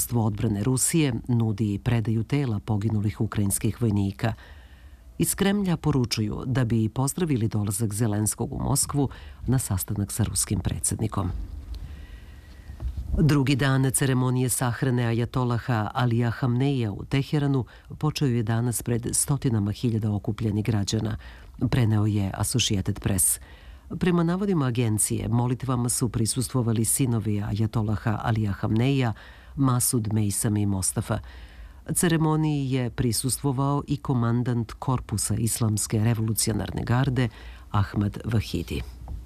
Ministarstvo odbrane Rusije nudi predaju tela poginulih ukrajinskih vojnika. Iz Kremlja poručuju da bi pozdravili dolazak Zelenskog u Moskvu na sastanak sa ruskim predsjednikom. Drugi dan ceremonije sahrane ajatolaha Alija Hamneija u Teheranu počeo je danas pred stotinama hiljada okupljenih građana, preneo je Associated Press. Prema navodima agencije, molitvama su prisustvovali sinovi ajatolaha Alija Hamneija, Masud, Mejsam i Mostafa. Ceremoniji je prisustvovao i komandant Korpusa Islamske revolucionarne garde Ahmad Vahidi.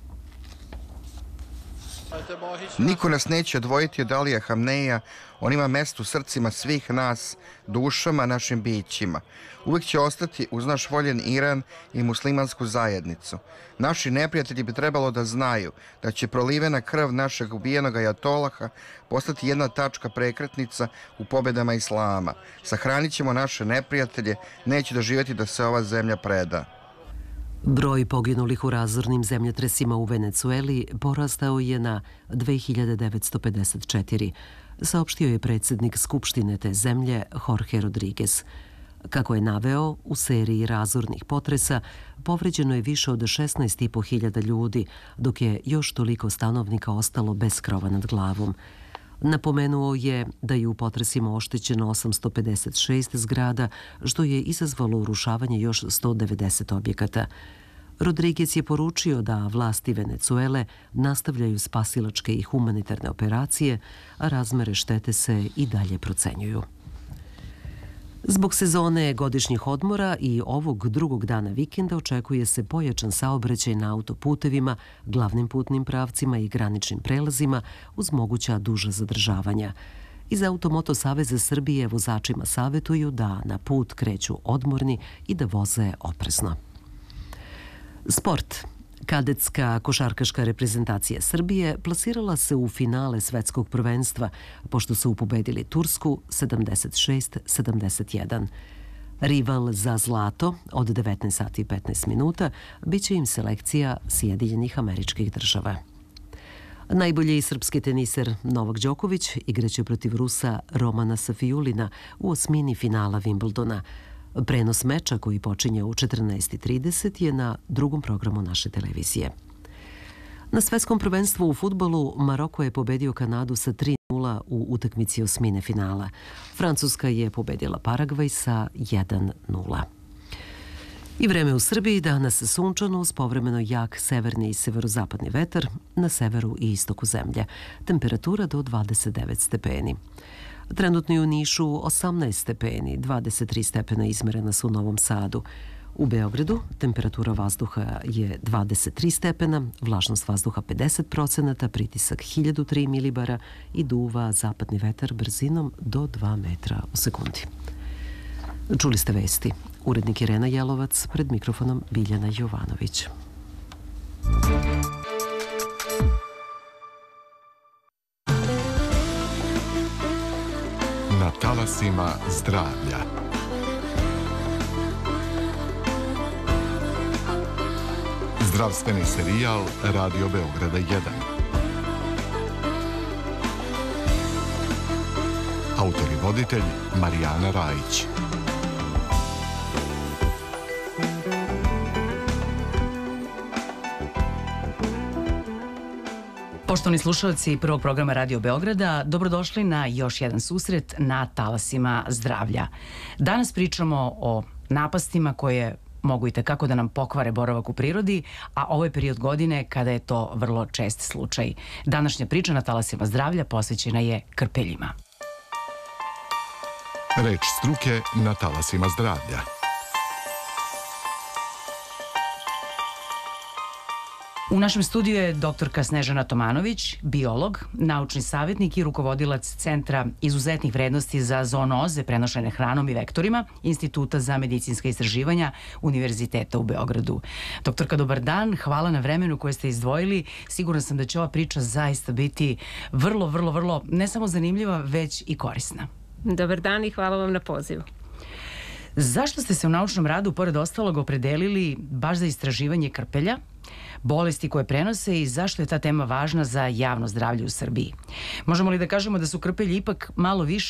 Niko nas neće odvojiti od Alija Hamneija, on ima mesto u srcima svih nas, dušama, našim bićima. Uvijek će ostati uz naš voljen Iran i muslimansku zajednicu. Naši neprijatelji bi trebalo da znaju da će prolivena krv našeg ubijenog ajatolaha postati jedna tačka prekretnica u pobjedama islama. Sahranit ćemo naše neprijatelje, neće doživjeti da se ova zemlja preda. Broj poginulih u razornim zemljotresima u Venecueli porastao je na 2954, saopštio je predsjednik Skupštine te zemlje Jorge Rodriguez. Kako je naveo, u seriji razornih potresa povređeno je više od 16.500 ljudi, dok je još toliko stanovnika ostalo bez krova nad glavom. Napomenuo je da je u potresima oštećeno 856 zgrada, što je izazvalo urušavanje još 190 objekata. Rodriguez je poručio da vlasti Venecuele nastavljaju spasilačke i humanitarne operacije, a razmere štete se i dalje procenjuju. Zbog sezone godišnjih odmora i ovog drugog dana vikenda očekuje se pojačan saobraćaj na autoputevima, glavnim putnim pravcima i graničnim prelazima uz moguća duža zadržavanja. Iz Automoto saveza Srbije vozačima savjetuju da na put kreću odmorni i da voze oprezno. Sport. Kadetska košarkaška reprezentacija Srbije plasirala se u finale svetskog prvenstva, pošto su pobedili Tursku 76-71. Rival za zlato od 19 sati i 15 minuta biće im selekcija Sjedinjenih Američkih Država. Najbolji srpski teniser Novak Đoković igraće protiv Rusa Romana Safijulina u osmini finala Wimbledona. Prenos meča koji počinje u 14:30 je na drugom programu naše televizije. Na svetskom prvenstvu u fudbalu Maroko je pobedio Kanadu sa 3:0 u utakmici osmine finala. Francuska je pobedila Paragvaj sa 1:0. I vreme u Srbiji danas sunčano uz povremeno jak severni i severozapadni vetar, na severu i istoku zemlje. Temperatura do 29 stepeni. Trenutno je u Nišu 18 stepeni, 23 stepena izmerena su u Novom Sadu. U Beogradu temperatura vazduha je 23 stepena, vlažnost vazduha 50%, pritisak 1003 milibara i duva zapadni vetar brzinom do 2 metra u sekundi. Čuli ste vesti. Urednik Irena Jelovac, pred mikrofonom Biljana Jovanović. Na talasima zdravlja. Zdravstveni serijal Radio Beograda 1. Autor i voditelj Marijana Rajić. Poštovani slušalci prvog programa Radio Beograda, dobrodošli na još jedan susret na talasima zdravlja. Danas pričamo o napastima koje mogu i tekako da nam pokvare boravak u prirodi, a ovo je period godine kada je to vrlo čest slučaj. Današnja priča na talasima zdravlja posvećena je krpeljima. Reč struke na talasima zdravlja. U našem studiju je doktorka Snežana Tomanović, biolog, naučni savjetnik i rukovodilac Centra izuzetnih vrednosti za zoonoze prenošene hranom i vektorima Instituta za medicinska istraživanja Univerziteta u Beogradu. Doktorka, dobar dan, hvala na vremenu koje ste izdvojili. Sigurna sam da će ova priča zaista biti vrlo, ne samo zanimljiva, već i korisna. Dobar dan i hvala vam na pozivu. Zašto ste se u naučnom radu, pored ostalog, opredelili baš za istraživanje krpelja, bolesti koje prenose i zašto je ta tema važna za javno zdravlje u Srbiji? Možemo li da kažemo da su krpelji ipak malo više